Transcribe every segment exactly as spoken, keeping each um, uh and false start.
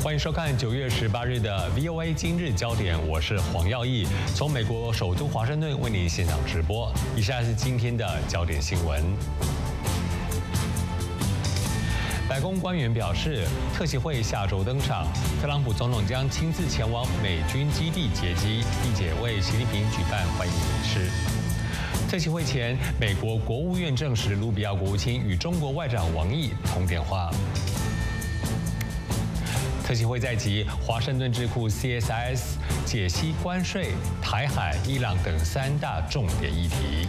欢迎收看九月十八日的 V O A 今日焦点，我是黄耀义，从美国首都华盛顿为您现场直播。以下是今天的焦点新闻。白宫官员表示，特协会下周登场，特朗普总统将亲自前往美军基地接机，并且为习近平举办欢迎仪式。特协会前，美国国务院证实，卢比奥国务卿与中国外长王毅通电话。特协会在即，华盛顿智库 C S I S 解析关税、台海、伊朗等三大重点议题。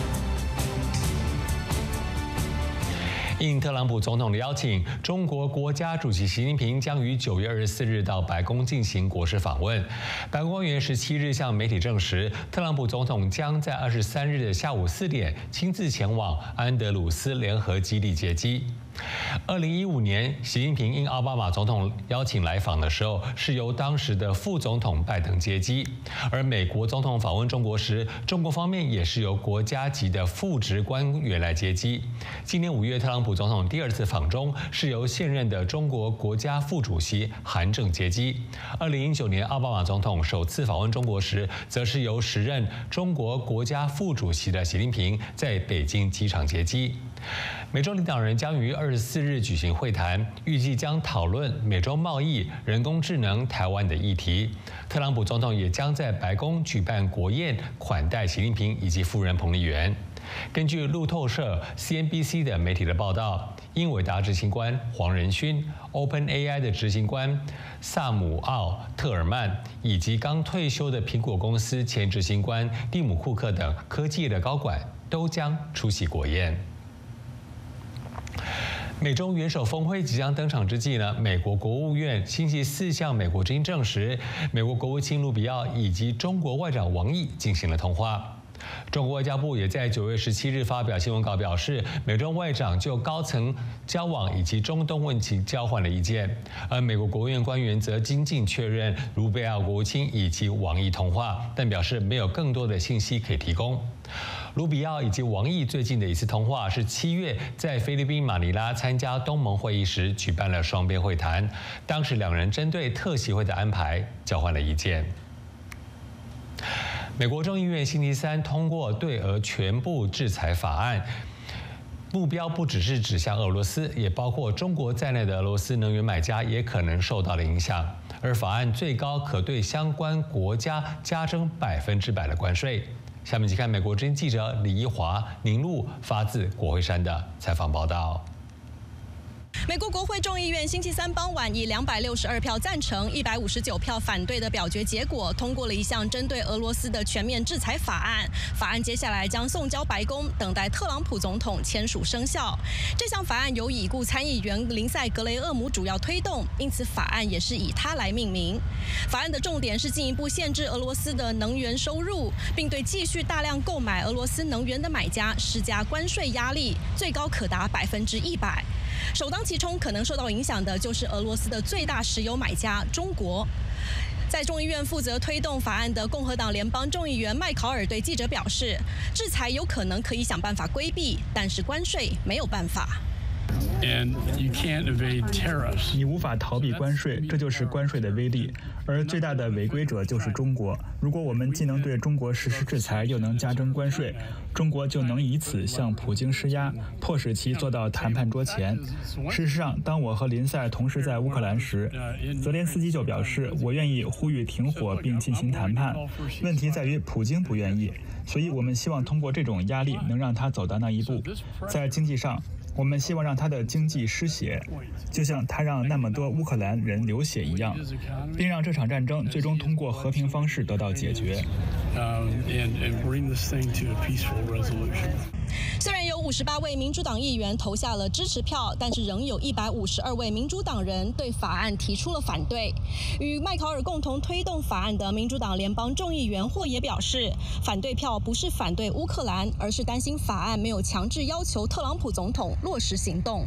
应特朗普总统的邀请，中国国家主席习近平将于九月二十四日到白宫进行国事访问。白宫官员十七日向媒体证实，特朗普总统将在二十三日的下午四点亲自前往安德鲁斯联合基地接机。二零一五年，习近平应奥巴马总统邀请来访的时候，是由当时的副总统拜登接机。而美国总统访问中国时，中国方面也是由国家级的副职官员来接机。今年五月，特朗普总统第二次访中，是由现任的中国国家副主席韩正接机。二零一九年，奥巴马总统首次访问中国时，则是由时任中国国家副主席的习近平在北京机场接机。美中领导人将于二十四日举行会谈，预计将讨论美洲贸易、人工智能、台湾的议题。特朗普总统也将在白宫举办国宴，款待习近平以及夫人彭丽媛。根据路透社、C N B C 的媒体的报道，英伟达执行官黄仁勋、OpenAI 的执行官萨姆奥·特尔曼以及刚退休的苹果公司前执行官蒂姆·库克等科技业的高管都将出席国宴。美中元首峰会即将登场之际呢，美国国务院星期四向美国之音证实，美国国务卿卢比奥以及中国外长王毅进行了通话。中国外交部也在九月十七日发表新闻稿，表示美中外长就高层交往以及中东问题交换了意见。而美国国务院官员则精进确认卢比奥国务卿以及王毅通话，但表示没有更多的信息可以提供。卢比奥以及王毅最近的一次通话是七月在菲律宾马尼拉参加东盟会议时举办了双边会谈，当时两人针对特协会的安排交换了意见。美国众议院星期三通过对俄全部制裁法案，目标不只是指向俄罗斯，也包括中国在内的俄罗斯能源买家也可能受到了影响。而法案最高可对相关国家加征百分之百的关税。下面请看美国之音记者李一华、宁路发自国会山的采访报道。 美国国会众议院星期三傍晚以两百六十二票赞成、一百五十九票反对的表决结果，通过了一项针对俄罗斯的全面制裁法案。法案接下来将送交白宫，等待特朗普总统签署生效。这项法案由已故参议员林赛·格雷厄姆主要推动，因此法案也是以他来命名。法案的重点是进一步限制俄罗斯的能源收入，并对继续大量购买俄罗斯能源的买家施加关税压力，最高可达百分之一百。首当其冲可能受到影响的就是俄罗斯的最大石油买家中国。在众议院负责推动法案的共和党联邦众议员麦考尔对记者表示，制裁有可能可以想办法规避，但是关税没有办法。 And you can't evade tariffs. 你无法逃避关税，这就是关税的威力。而最大的违规者就是中国。如果我们既能对中国实施制裁，又能加征关税，中国就能以此向普京施压，迫使其坐到谈判桌前。事实上，当我和林赛同时在乌克兰时，泽连斯基就表示，我愿意呼吁停火并进行谈判。问题在于普京不愿意，所以我们希望通过这种压力能让他走到那一步。在经济上，我们希望让他的经济失血，就像他让那么多乌克兰人流血一样，并让这场战争最终通过和平方式得到解决。 虽然有五十八位民主党议员投下了支持票，但是仍有一百五十二位民主党人对法案提出了反对。与麦考尔共同推动法案的民主党联邦众议员霍也表示，反对票不是反对乌克兰，而是担心法案没有强制要求特朗普总统落实行动。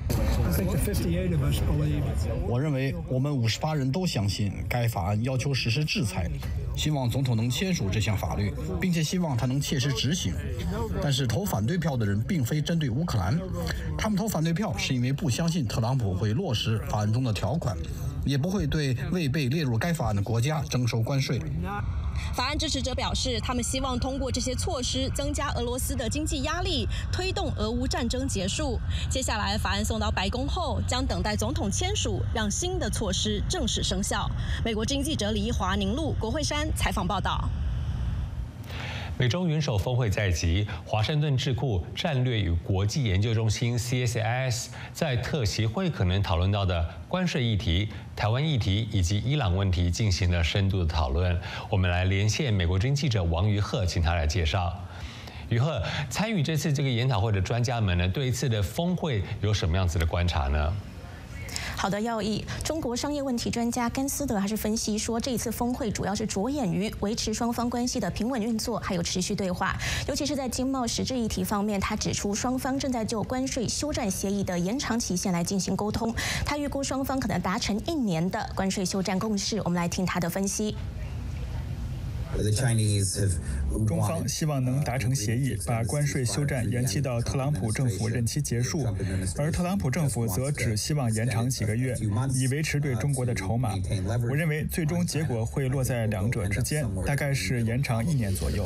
我认为我们五十八人都相信该法案要求实施制裁，希望总统能签署这项法律，并且希望他能切实执行。但是投反对票的人并非针对乌克兰，他们投反对票是因为不相信特朗普会落实法案中的条款， 也不会对未被列入该法案的国家征收关税。 法案支持者表示，他们希望通过这些措施增加俄罗斯的经济压力，推动俄乌战争结束。接下来，法案送到白宫后，将等待总统签署，让新的措施正式生效。美国之音记者李一华、宁路、国会山采访报道。 美中元首峰会在即，华盛顿智库战略与国际研究中心 C S I S 在特席会可能讨论到的关税议题、台湾议题以及伊朗问题进行了深度的讨论。我们来连线美国之音记者王于鹤，请他来介绍。于鹤，参与这次这个研讨会的专家们呢，对一次的峰会有什么样子的观察呢？ 好的，要义，中国商业问题专家甘斯德还是分析说，这一次峰会主要是着眼于维持双方关系的平稳运作，还有持续对话，尤其是在经贸实质议题方面，他指出双方正在就关税休战协议的延长期限来进行沟通，他预估双方可能达成一年的关税休战共识。我们来听他的分析。 中方希望能达成协议，把关税休战延期到特朗普政府任期结束，而特朗普政府则只希望延长几个月，以维持对中国的筹码。我认为最终结果会落在两者之间，大概是延长一年左右。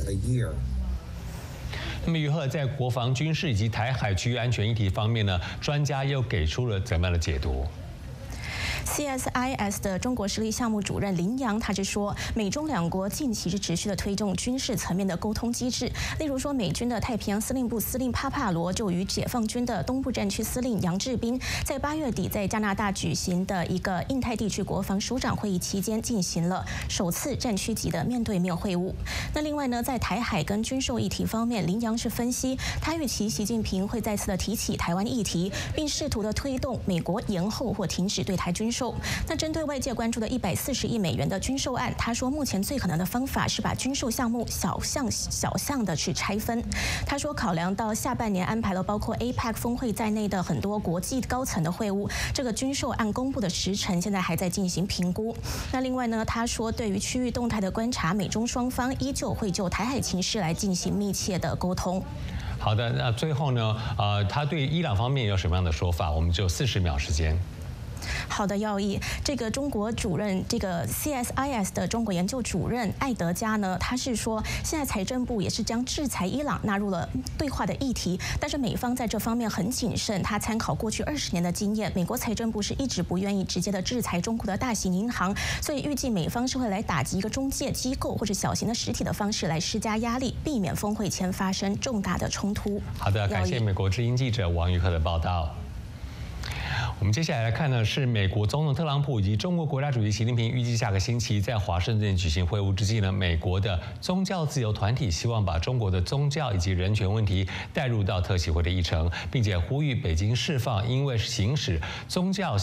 那么于鹤在国防、军事以及台海区域安全议题方面呢，专家又给出了怎么样的解读 ？C S I S 的中国实力项目主任林洋，他是说，美中两国近期是持续的推动军事层面的沟通机制，例如说，美军的太平洋司令部司令帕帕罗就与解放军的东部战区司令杨志斌，在八月底在加拿大举行的一个印太地区国防首长会议期间，进行了首次战区级的面对面会晤。那另外呢，在台海跟军售议题方面，林洋是分析，他预期习近平会再次的提起台湾议题，并试图的推动美国延后或停止对台军售。那针对外界关注的一百四十亿美元的军售案，他说目前最可能的方法是把军售项目小项小项的去拆分。他说考量到下半年安排了包括 A P E C 峰会在内的很多国际高层的会晤，这个军售案公布的时程现在还在进行评估。那另外呢，他说对于区域动态的观察，美中双方依旧会就台海情势来进行密切的沟通。 好的，那最后呢，呃，他对伊朗方面有什么样的说法？我们只有四十秒时间。 好的，要义，这个中国主任，这个 C S I S 的中国研究主任艾德加呢，他是说，现在财政部也是将制裁伊朗纳入了对话的议题，但是美方在这方面很谨慎，他参考过去二十年的经验，美国财政部是一直不愿意直接的制裁中国的大型银行，所以预计美方是会来打击一个中介机构或者小型的实体的方式来施加压力，避免峰会前发生重大的冲突。 好的，感谢美国之音记者王于鹤的报道。我们接下来来看呢，是美国总统特朗普以及中国国家主席习近平预计下个星期在华盛顿举行会晤之际呢，美国的宗教自由团体希望把中国的宗教以及人权问题带入到特席会的议程，并且呼吁北京释放因为行使宗教